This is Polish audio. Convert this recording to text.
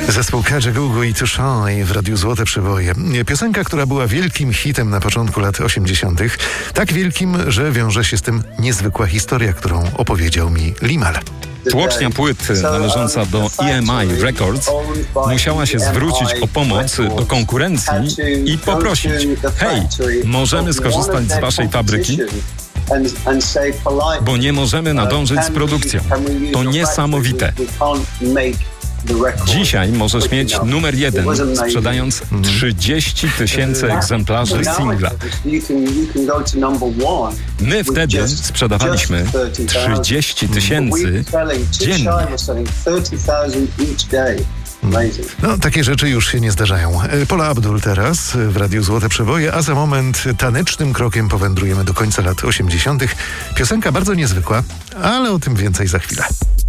Zespół Kajagoogoo i Tushai w Radiu Złote Przeboje. Piosenka, która była wielkim hitem na początku lat 80. Tak wielkim, że wiąże się z tym niezwykła historia, którą opowiedział mi Limal. Tłocznia płyt należąca do EMI Records musiała się zwrócić o pomoc do konkurencji i poprosić: hej, możemy skorzystać z waszej fabryki? Bo nie możemy nadążyć z produkcją. To niesamowite. Dzisiaj możesz mieć numer 1, sprzedając 30 000 egzemplarzy singla. My wtedy sprzedawaliśmy 30 000 dziennie. No, takie rzeczy już się nie zdarzają. Paula Abdul teraz w Radiu Złote Przeboje, a za moment tanecznym krokiem powędrujemy do końca lat 80. Piosenka bardzo niezwykła, ale o tym więcej za chwilę.